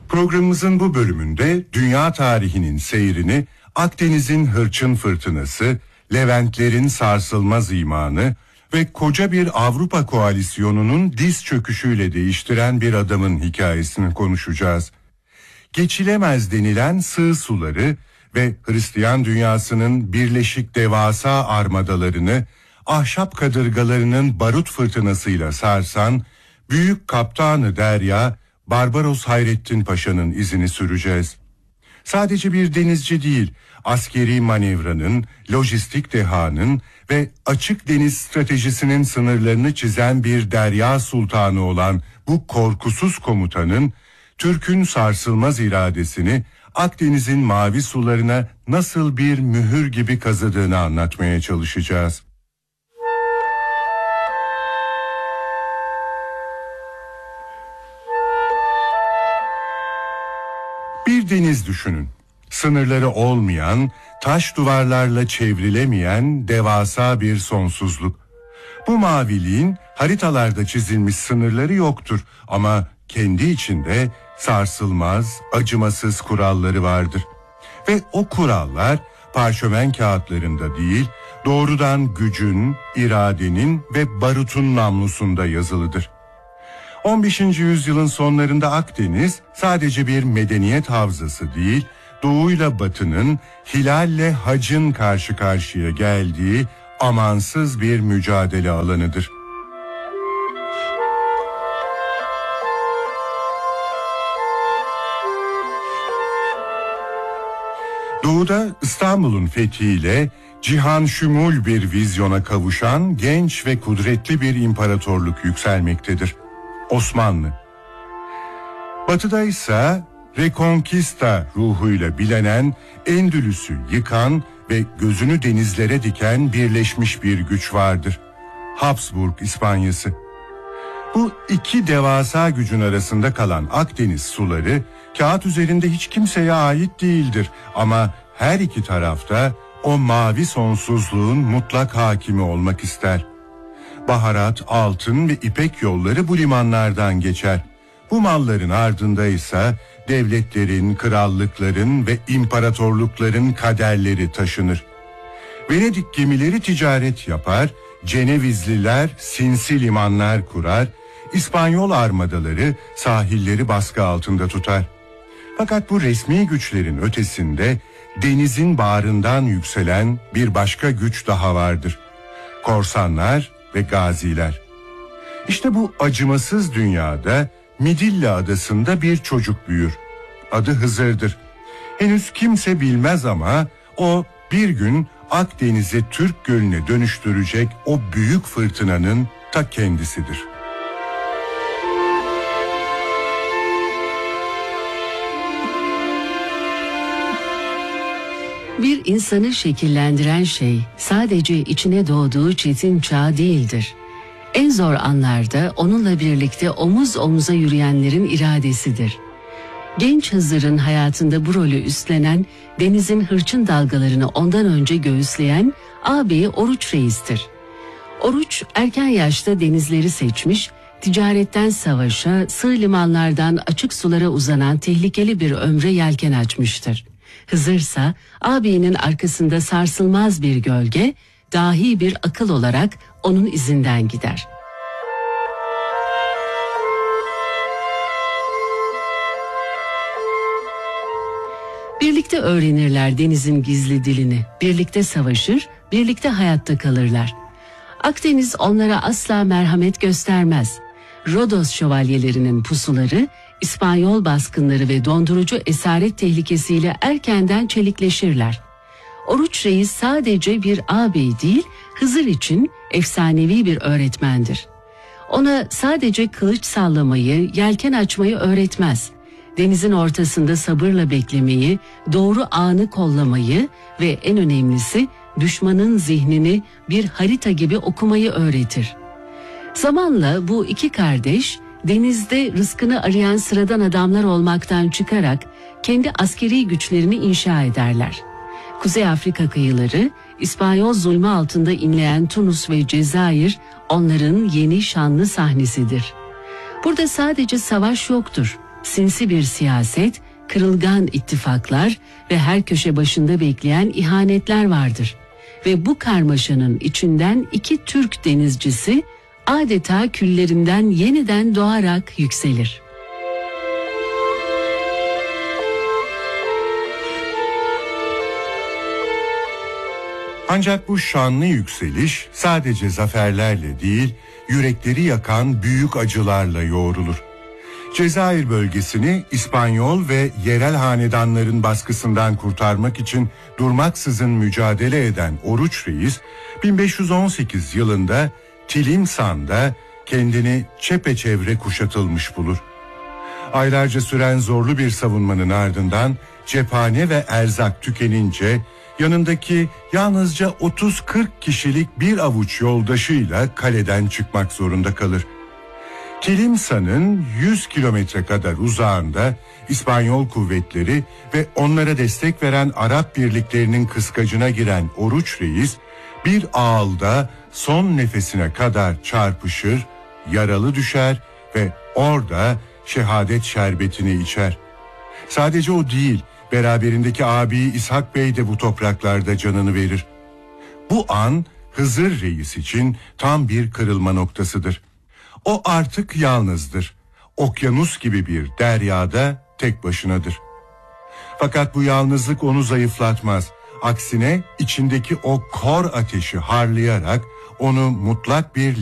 Programımızın bu bölümünde dünya tarihinin seyrini Akdeniz'in hırçın fırtınası, Leventlerin sarsılmaz imanı ve koca bir Avrupa koalisyonunun diz çöküşüyle değiştiren bir adamın hikayesini konuşacağız. Geçilemez denilen sığ suları ve Hristiyan dünyasının birleşik devasa armadalarını ahşap kadırgalarının barut fırtınasıyla sarsan büyük kaptanı derya Barbaros Hayrettin Paşa'nın izini süreceğiz. Sadece bir denizci değil, askeri manevranın, lojistik dehanın ve açık deniz stratejisinin sınırlarını çizen bir derya sultanı olan bu korkusuz komutanın, Türk'ün sarsılmaz iradesini Akdeniz'in mavi sularına nasıl bir mühür gibi kazıdığını anlatmaya çalışacağız. Bir deniz düşünün. Sınırları olmayan, taş duvarlarla çevrilemeyen devasa bir sonsuzluk. Bu maviliğin haritalarda çizilmiş sınırları yoktur ama kendi içinde sarsılmaz, acımasız kuralları vardır. Ve o kurallar parşömen kağıtlarında değil, doğrudan gücün, iradenin ve barutun namlusunda yazılıdır. 15. yüzyılın sonlarında Akdeniz sadece bir medeniyet havzası değil, doğuyla batının, hilalle hacın karşı karşıya geldiği amansız bir mücadele alanıdır. Doğuda İstanbul'un fethiyle cihan şumul bir vizyona kavuşan genç ve kudretli bir imparatorluk yükselmektedir. Osmanlı. Batıda ise Reconquista ruhuyla bilinen, Endülüs'ü yıkan ve gözünü denizlere diken birleşmiş bir güç vardır. Habsburg İspanyası. Bu iki devasa gücün arasında kalan Akdeniz suları, kağıt üzerinde hiç kimseye ait değildir ama her iki tarafta o mavi sonsuzluğun mutlak hakimi olmak ister. Baharat, altın ve ipek yolları bu limanlardan geçer. Bu malların ardında ise devletlerin, krallıkların ve imparatorlukların kaderleri taşınır. Venedik gemileri ticaret yapar, Cenevizliler sinsi limanlar kurar, İspanyol armadaları sahilleri baskı altında tutar. Fakat bu resmi güçlerin ötesinde denizin bağrından yükselen bir başka güç daha vardır. Korsanlar ve gaziler. İşte bu acımasız dünyada Midilli adasında bir çocuk büyür. Adı Hızır'dır. Henüz kimse bilmez ama o bir gün Akdeniz'i Türk Gölü'ne dönüştürecek o büyük fırtınanın ta kendisidir. Bir insanı şekillendiren şey sadece içine doğduğu çetin çağ değildir. En zor anlarda onunla birlikte omuz omuza yürüyenlerin iradesidir. Genç Hızır'ın hayatında bu rolü üstlenen, denizin hırçın dalgalarını ondan önce göğüsleyen ağabeyi Oruç Reis'tir. Oruç erken yaşta denizleri seçmiş, ticaretten savaşa, sığ limanlardan açık sulara uzanan tehlikeli bir ömre yelken açmıştır. Hızırsa ağabeyinin arkasında sarsılmaz bir gölge, dahi bir akıl olarak onun izinden gider. Birlikte öğrenirler denizin gizli dilini, birlikte savaşır, birlikte hayatta kalırlar. Akdeniz onlara asla merhamet göstermez. Rodos şövalyelerinin pusuları, İspanyol baskınları ve dondurucu esaret tehlikesiyle erkenden çelikleşirler. Oruç Reis sadece bir ağabey değil, Hızır için efsanevi bir öğretmendir. Ona sadece kılıç sallamayı, yelken açmayı öğretmez. Denizin ortasında sabırla beklemeyi, doğru anı kollamayı ve en önemlisi düşmanın zihnini bir harita gibi okumayı öğretir. Zamanla bu iki kardeş denizde rızkını arayan sıradan adamlar olmaktan çıkarak kendi askeri güçlerini inşa ederler. Kuzey Afrika kıyıları, İspanyol zulmü altında inleyen Tunus ve Cezayir onların yeni şanlı sahnesidir. Burada sadece savaş yoktur, Sinsi bir siyaset, kırılgan ittifaklar ve her köşe başında bekleyen ihanetler vardır. Ve bu karmaşanın içinden iki Türk denizcisi adeta küllerinden yeniden doğarak yükselir. Ancak bu şanlı yükseliş sadece zaferlerle değil, yürekleri yakan büyük acılarla yoğrulur. Cezayir bölgesini İspanyol ve yerel hanedanların baskısından kurtarmak için durmaksızın mücadele eden Oruç Reis, 1518 yılında Tilimsan'da kendini çepeçevre kuşatılmış bulur. Aylarca süren zorlu bir savunmanın ardından cephane ve erzak tükenince yanındaki yalnızca 30-40 kişilik bir avuç yoldaşıyla kaleden çıkmak zorunda kalır. Tilimsan'ın 100 kilometre kadar uzağında İspanyol kuvvetleri ve onlara destek veren Arap birliklerinin kıskacına giren Oruç Reis bir ağılda son nefesine kadar çarpışır, yaralı düşer ve orada şehadet şerbetini içer. Sadece o değil, beraberindeki abi İshak Bey de bu topraklarda canını verir. Bu an Hızır Reis için tam bir kırılma noktasıdır. O artık yalnızdır. Okyanus gibi bir deryada tek başınadır. Fakat bu yalnızlık onu zayıflatmaz. Aksine içindeki o kor ateşi harlayarak onu mutlak bir